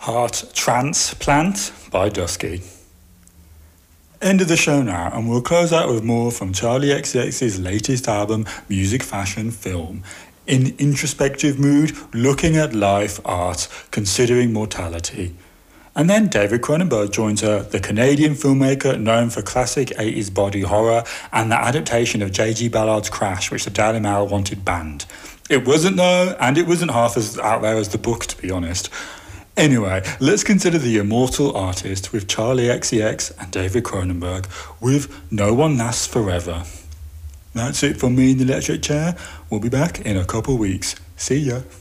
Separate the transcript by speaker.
Speaker 1: Heart Transplant by Dusky. End of the show now, and we'll close out with more from Charli XCX's latest album, Music Fashion Film. In introspective mood, looking at life, art, considering mortality. And then David Cronenberg joins her, the Canadian filmmaker known for classic 80s body horror and the adaptation of J.G. Ballard's Crash, which the Daily Mail wanted banned. It wasn't though, and it wasn't half as out there as the book, to be honest. Anyway, let's consider the immortal artist with Charli XCX and David Cronenberg with No One Lasts Forever. That's it from me in the electric chair. We'll be back in a couple weeks. See ya.